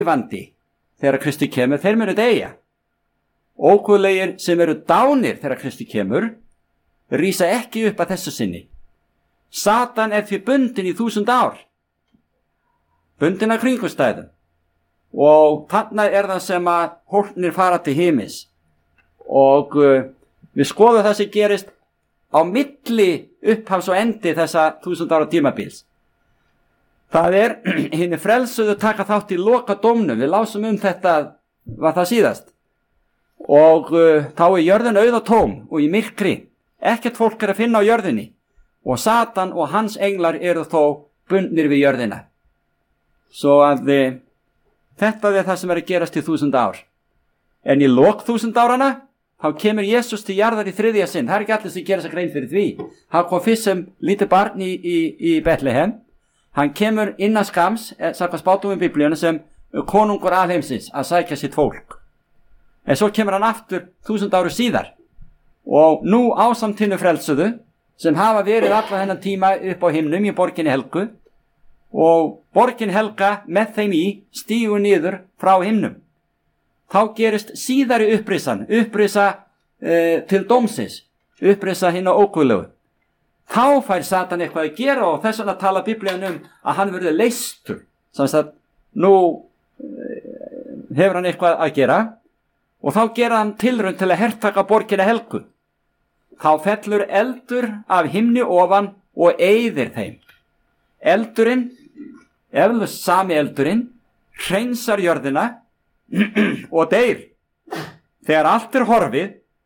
lifandi þegar Kristi kemur, þeir munu deyja. Óguðlegir sem eru dánir þegar Kristi kemur rísa ekki upp að þessu sinni. Satan er því bundin í 1000 ár, bundin að kringumstæðum, og þannig er það sem að hólpnir fara til himins. Og við skoðum það sem gerist á milli upphafs og endi þessa 1000 ára tímabils. Það er hinni frelsuðu taka þátt í loka dómnum. Við lásum þetta, var það síðast. Og þá er jörðin auð og tóm og í myrkri. Ekkert fólk er að finna á jörðinni. Og Satan og hans englar eru þó bundnir við jörðina. Svo að þetta er það sem er að gerast í 1000 ár. En í lok 1000 árana, þá kemur Jesús til jarðar í 3. sinn. Það er ekki allir sem gera sig grein fyrir því. Hann kom fyrst sem lítið barn í Betlehem. Hann kemur innan skams, samkvæmt spátumum Biblíunni, sem konungur alheimsins að sækja sitt fólk. En svo kemur hann aftur 1000 áru síðar. Og nú ásamt hinnu frelsuðu, sem hafa verið alla þennan tíma upp á himnum í borginni Helgu, og borgin Helga með þeim í stígur niður frá himnum. Þá gerist síðari upprisa til dómsins, upprisa hinna óguðlegu. Þá fær Satan eitthvað að gera, og þess vegna tala Biblían að hann verður leystur. Þannig að nú hefur hann eitthvað að gera, og þá gera hann tilraun til að hertaka borgina Helgu. Þá fellur eldur af himni ofan og eyðir þeim. Eldurinn, eflaust sami eldurinn, hreinsar jörðina og deyr. Þegar allt er horfið,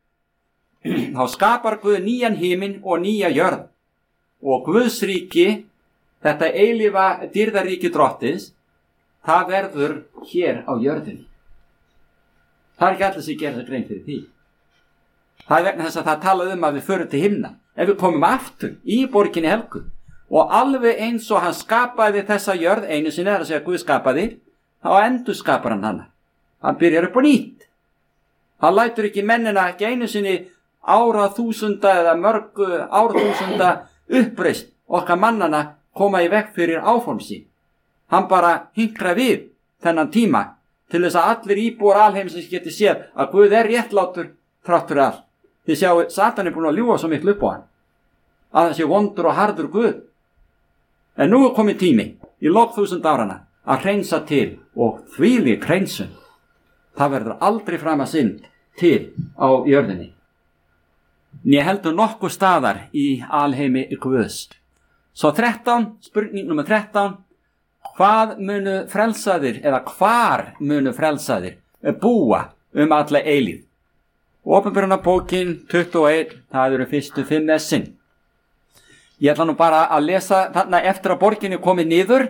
þá skapar Guð nýjan himinn og nýja jörð. Og Guðs ríki, þetta eilífa dýrðaríki drottins, það verður hér á jörðinni. Það er ekki allir sem gera það grein fyrir því. Það er vegna þess að það talaði að við förum til himna. Ef við komum aftur í borginni Helgu, og alveg eins og hann skapaði þessa jörð einu sinni, það er að segja Guð skapaði, þá endur skapar hann hana. Hann byrjar upp á nýtt. Hann lætur ekki mennina ekki einu sinni áraþúsunda eða mörgu árþúsunda uppreist okkar mannana koma í veg fyrir áform sín. Hann bara hinkra við þennan tíma til þess að allir íbúar alheimsins geti séð að Guð er réttlátur þrátt fyrir allt. Þið sjáu, Satan er búin að ljúga svo miklu upp á hann, að það sé vondur og harður Guð. En nú er komið tími í lok 1000 árana að hreinsa til, og þvílík hreinsun, það verður aldrei fram að synd til á jörðinni. Né heldur nokkuð staðar í alheimi Guðs. Svo 13, spurning nummer 13, hvað munu frelsaðir, eða hvar munu frelsaðir búa alla eilíð? Opinberunarbókin 21, það eru fyrstu 5 messin. Ég ætla nú bara að lesa þarna eftir að borginni komið niður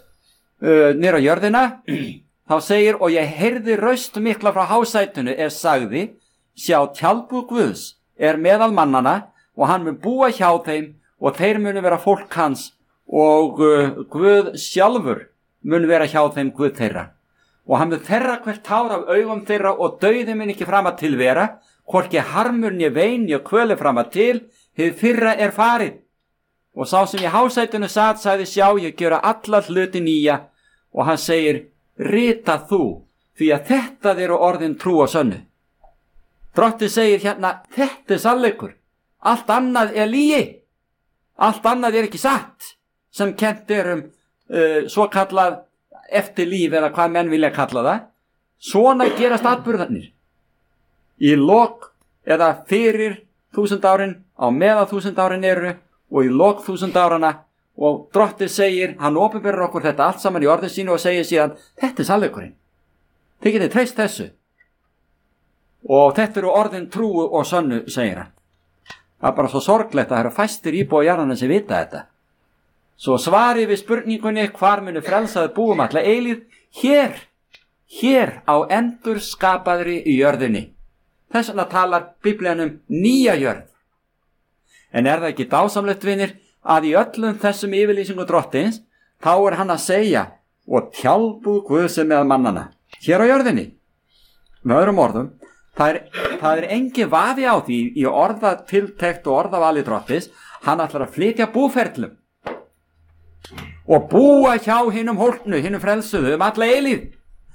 á jörðina. Þá segir, og ég heyrði raust mikla frá hásætunu sagði, sjá, tjaldbúð Guðs er meðal mannana, og hann mun búa hjá þeim, og þeir munu vera fólk hans, og Guð sjálfur mun vera hjá þeim Guð þeirra. Og hann mun þerra hvert tár af augum þeirra, og dauði mun ekki fram að tilvera, hvorki harmur né vein né kvöli fram að til, hið fyrra er farið. Og sá sem í hásætunu sat sagði, sjá, ég gera alla hluti nýja, og hann segir, rita þú, því að þetta eru orðin trú og sönnu. Drottinn segir hérna, þetta er sannleikur, allt annað er lygi, allt annað er ekki satt, sem kennt svo kallað eftirlíf, eða hvað menn vilja kalla það. Svona gerast atburðarnir í lok eða fyrir 1000 árin, á meðan 1000 árin eru, og í lok 1000 árana, og Drottinn segir, hann opinberar okkur þetta allt saman í orðin sínu og segir síðan, þetta er sannleikurinn, þið getið treyst þessu, og þetta eru orðin trúu og sönnu, segir hann. Það er bara svo sorglegt að það eru fæstir íbúa jarðanna sem vita þetta. Svo svarið við spurningunni, hvar munu frelsaði búum alla eilíð, hér á endur skapaðri í jörðinni. Þess vegna talar Biblían nýja jörð. En er það ekki dásamlegt, vinir, að í öllum þessum yfirlýsingu Drottins, þá er hann að segja, og tjaldbúð Guðs er meðal mannana, hér á jörðinni. Með öðrum orðum, það er engin vafi á því í orðatiltekt og orðavali Drottins, hann ætlar að flytja búferlum og búa hjá hinum hólpnu, hinum frelsuðu alla eilíð.